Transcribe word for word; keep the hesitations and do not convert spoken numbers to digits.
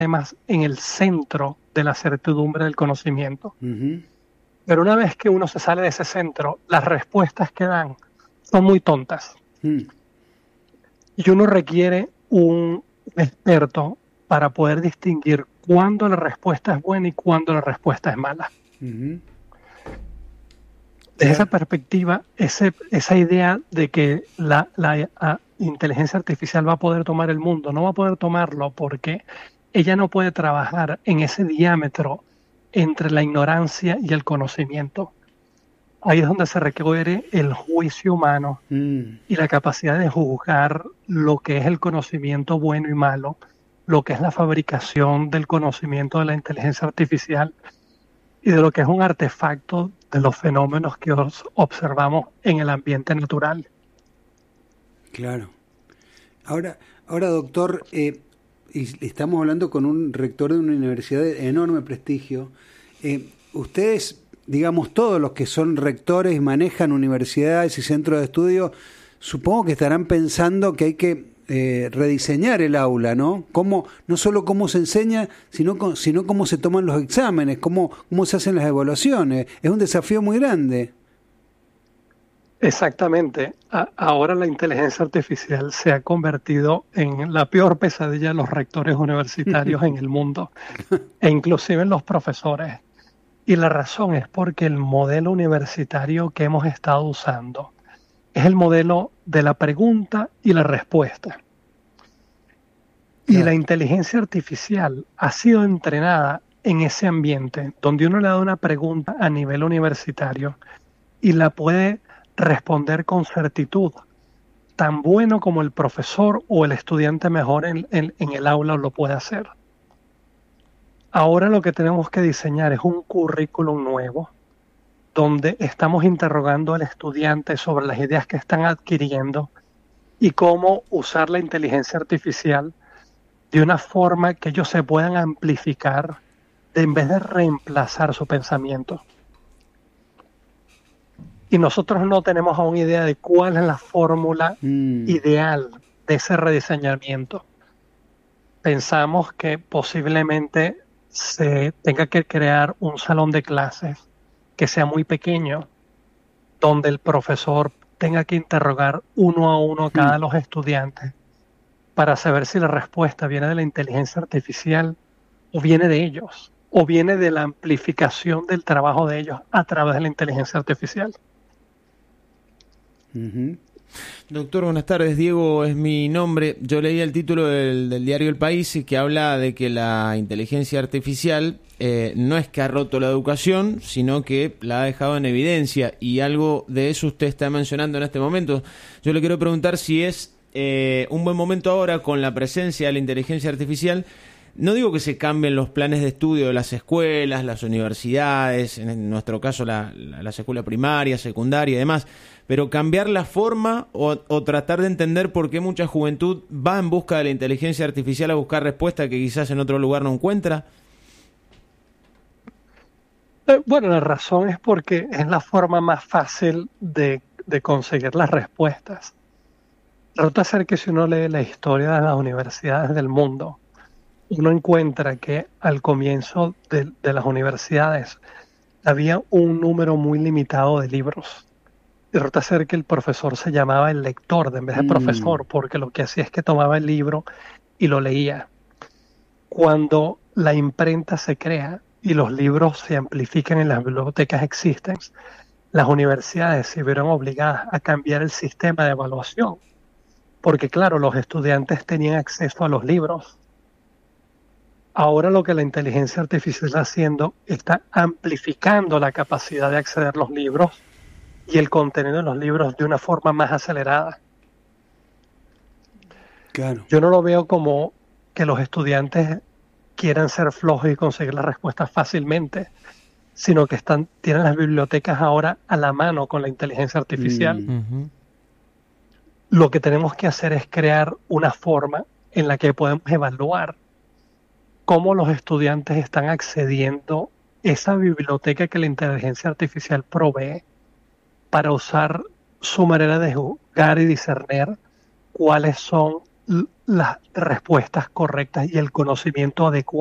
temas en el centro de la certidumbre del conocimiento. Uh-huh. Pero una vez que uno se sale de ese centro, las respuestas que dan son muy tontas. Uh-huh. Y uno requiere un experto para poder distinguir cuándo la respuesta es buena y cuándo la respuesta es mala. Uh-huh. Desde esa perspectiva, ese, esa idea de que la, la a, inteligencia artificial va a poder tomar el mundo, no va a poder tomarlo porque ella no puede trabajar en ese diámetro entre la ignorancia y el conocimiento. Ahí es donde se requiere el juicio humano mm. y la capacidad de juzgar lo que es el conocimiento bueno y malo, lo que es la fabricación del conocimiento de la inteligencia artificial y de lo que es un artefacto de los fenómenos que observamos en el ambiente natural. Claro. Ahora, ahora doctor, eh, y estamos hablando con un rector de una universidad de enorme prestigio. Eh, ustedes, digamos, todos los que son rectores y manejan universidades y centros de estudio, supongo que estarán pensando que hay que eh, rediseñar el aula, ¿no? Cómo, no solo cómo se enseña, sino, sino cómo se toman los exámenes, cómo, cómo se hacen las evaluaciones. Es un desafío muy grande. Exactamente. A- ahora la inteligencia artificial se ha convertido en la peor pesadilla de los rectores universitarios en el mundo, e inclusive en los profesores. Y la razón es porque el modelo universitario que hemos estado usando es el modelo de la pregunta y la respuesta. Y Claro. la inteligencia artificial ha sido entrenada en ese ambiente donde uno le da una pregunta a nivel universitario y la puede responder con certitud, tan bueno como el profesor o el estudiante mejor en, en, en el aula lo puede hacer. Ahora lo que tenemos que diseñar es un currículum nuevo, donde estamos interrogando al estudiante sobre las ideas que están adquiriendo y cómo usar la inteligencia artificial de una forma que ellos se puedan amplificar de, en vez de reemplazar su pensamiento. Y nosotros no tenemos aún idea de cuál es la fórmula Mm. ideal de ese rediseñamiento. Pensamos que posiblemente se tenga que crear un salón de clases que sea muy pequeño, donde el profesor tenga que interrogar uno a uno a cada de los estudiantes para saber si la respuesta viene de la inteligencia artificial o viene de ellos, o viene de la amplificación del trabajo de ellos a través de la inteligencia artificial. Uh-huh. Doctor, buenas tardes. Diego es mi nombre. Yo leí el título del, del diario El País que habla de que la inteligencia artificial eh, no es que ha roto la educación, sino que la ha dejado en evidencia, y algo de eso usted está mencionando en este momento. Yo le quiero preguntar si es eh, un buen momento ahora, con la presencia de la inteligencia artificial. No digo que se cambien los planes de estudio de las escuelas, las universidades, en nuestro caso la, la, las escuelas primarias, secundaria y demás, pero cambiar la forma o, o tratar de entender por qué mucha juventud va en busca de la inteligencia artificial a buscar respuestas que quizás en otro lugar no encuentra. Eh, bueno, la razón es porque es la forma más fácil de, de conseguir las respuestas. Resulta ser que si uno lee la historia de las universidades del mundo, uno encuentra que al comienzo de, de las universidades había un número muy limitado de libros. Y resulta ser que el profesor se llamaba el lector en vez de Mm. profesor, porque lo que hacía es que tomaba el libro y lo leía. Cuando la imprenta se crea y los libros se amplifican en las bibliotecas existentes, las universidades se vieron obligadas a cambiar el sistema de evaluación, porque claro, los estudiantes tenían acceso a los libros. Ahora lo que la inteligencia artificial está haciendo está amplificando la capacidad de acceder a los libros y el contenido de los libros de una forma más acelerada. Claro. Yo no lo veo como que los estudiantes quieran ser flojos y conseguir las respuestas fácilmente, sino que están, tienen las bibliotecas ahora a la mano con la inteligencia artificial. Mm. Uh-huh. Lo que tenemos que hacer es crear una forma en la que podemos evaluar cómo los estudiantes están accediendo a esa biblioteca que la inteligencia artificial provee para usar su manera de juzgar y discernir cuáles son las respuestas correctas y el conocimiento adecuado